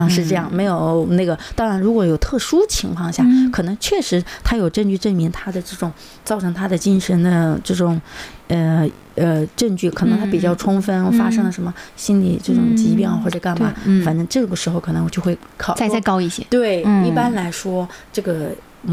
是这样，没有那个。当然，如果有特殊情况下，可能确实他有证据证明他的这种造成他的精神的这种，证据可能他比较充分，发生了什么心理这种疾病或者干嘛，反正这个时候可能我就会考再高一些。 对，一般来说这个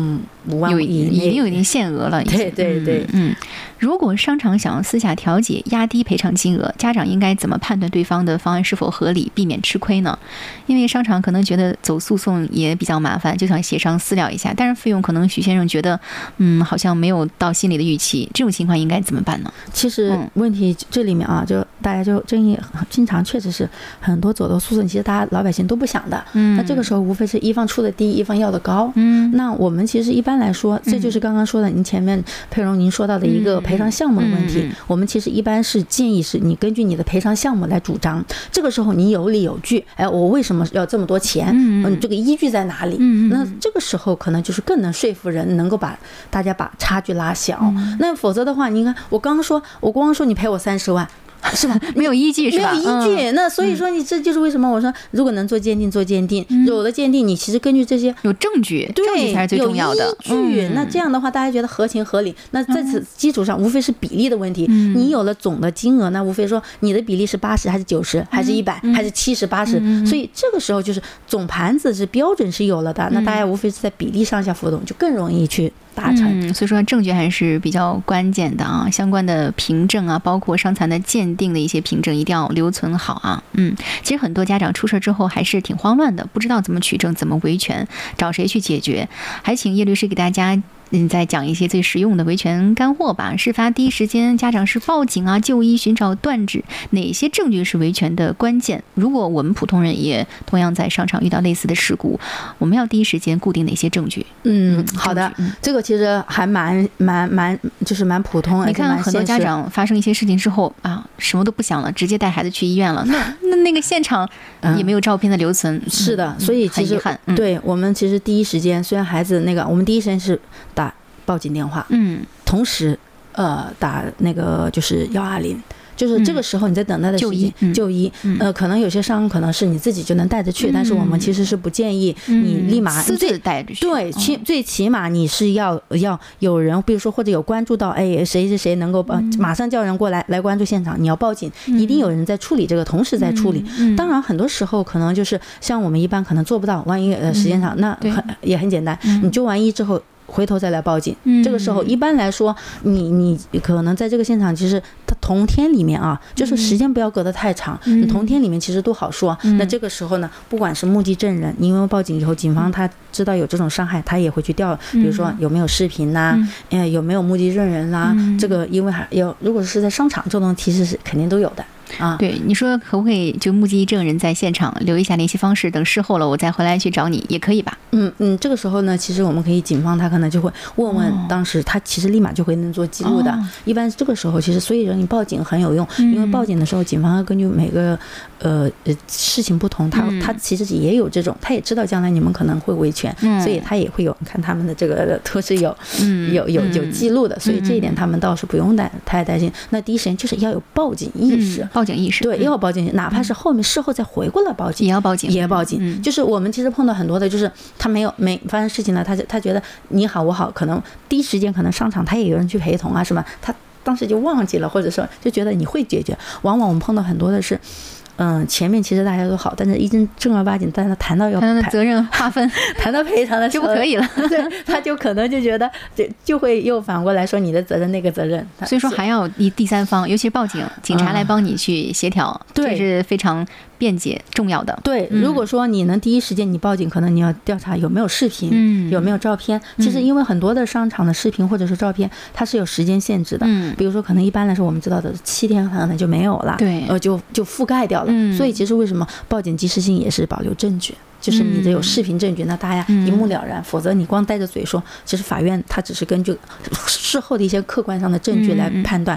5万已经有一定限额了。 对。 如果商场想要私下调解压低赔偿金额，家长应该怎么判断对方的方案是否合理，避免吃亏呢？因为商场可能觉得走诉讼也比较麻烦，就想协商私了一下，但是费用可能许先生觉得好像没有到心里的预期，这种情况应该怎么办呢？ 其实问题这里面啊，就大家就争议经常确实是很多走到诉讼，其实大家老百姓都不想的。那这个时候无非是一方出的低，一方要的高。那我们其实一般来说，这就是刚刚说的您前面佩蓉您说到的一个赔偿项目的问题。我们其实一般是建议是你根据你的赔偿项目来主张，这个时候你有理有据，我为什么要这么多钱？这个依据在哪里？那这个时候可能就是更能说服人，能够把大家把差距拉小。那否则的话，你看我光说你赔我30万。是吧？ 没有依据是吧？ 没有依据。那所以说你这就是为什么我说，如果能做鉴定，做鉴定，有的鉴定你其实根据这些有证据，证据才是最重要的。 有依据，那这样的话大家觉得合情合理。那在此基础上，无非是比例的问题。你有了总的金额，那无非说你的比例是80还是90还是100还是70、80。所以这个时候就是总盘子是标准是有了的，那大家无非是在比例上下浮动，就更容易去达成。 所以说证据还是比较关键的啊，相关的凭证啊，包括伤残的鉴定的一些凭证一定要留存好啊。其实很多家长出事之后还是挺慌乱的，不知道怎么取证，怎么维权，找谁去解决。还请叶律师给大家再讲一些最实用的维权干货吧。事发第一时间家长是报警啊、就医、寻找断指，哪些证据是维权的关键？如果我们普通人也同样在商场遇到类似的事故，我们要第一时间固定哪些证据？ 好的，这个其实还蛮就是蛮普通。 你看很多家长发生一些事情之后啊，什么都不想了，直接带孩子去医院了，那个现场也没有照片的留存。 是的，所以其实很遗憾。 对，我们其实第一时间，虽然孩子我们第一时间是打报警电话，同时打那个就是120，就是这个时候你在等待的时间就医，可能有些伤可能是你自己就能带着去，但是我们其实是不建议你立马私自带着去。 对，最起码你是要有人，比如说或者有关注到，谁能够马上叫人过来关注现场，你要报警，一定有人在处理这个，同时在处理。当然很多时候可能就是像我们一般可能做不到，万一时间长，那也很简单，你救完医之后回头再来报警。这个时候一般来说你可能在这个现场，其实它同天里面啊，就是时间不要隔得太长，你同天里面其实都好说。那这个时候呢，不管是目击证人，因为报警以后警方他知道有这种伤害，他也会去调，比如说有没有视频啦，有没有目击证人啦，这个因为如果是在商场，这种提示是肯定都有的。 对，你说可不可以就目击证人在现场留一下联系方式，等事后了我再回来去找你，也可以吧？ 这个时候呢，其实我们可以警方他可能就会问当时他其实立马就会能做记录的。一般这个时候其实所以你报警很有用，因为报警的时候警方要根据每个事情不同，他其实也有这种，他也知道将来你们可能会维权，所以他也会有看他们的这个都是有记录的，所以这一点他们倒是不用太担心。那第一时间就是要有报警意识。 报警意识， 对，要报警，哪怕是后面事后再回过来报警， 也要报警， 就是我们其实碰到很多的，就是他没发生事情了，他觉得你好我好，可能第一时间可能商场他也有人去陪同啊什么，他当时就忘记了，或者说就觉得你会解决。往往我们碰到很多的是。前面其实大家都好，但是一正儿八经，但是谈到要责任划分， 谈到赔偿的时候就不可以了。 对，他就可能就觉得就会又反过来说你的责任那个责任。 所以说还要第三方，尤其是报警，警察来帮你去协调，这是非常便捷重要的。 对，如果说你能第一时间你报警，可能你要调查有没有视频，有没有照片。其实因为很多的商场的视频或者是照片，它是有时间限制的。比如说可能一般来说我们知道的7天可能就没有了， 对， 就覆盖掉了。所以其实为什么报警及时性也是保留证据，就是你这有视频证据，那大家一目了然。否则你光带着嘴说，其实法院它只是根据事后的一些客观上的证据来判断。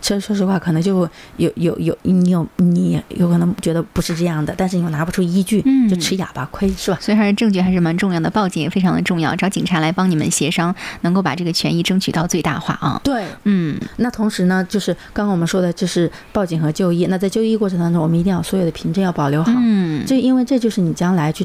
说实话，可能就你有可能觉得不是这样的，但是你又拿不出依据，就吃哑巴亏，是吧？ 所以还是证据还是蛮重要的，报警也非常的重要，找警察来帮你们协商，能够把这个权益争取到最大化啊。 对，那同时呢，就是刚刚我们说的，就是报警和就医。那在就医过程当中，我们一定要所有的凭证要保留好，因为这就是你将来去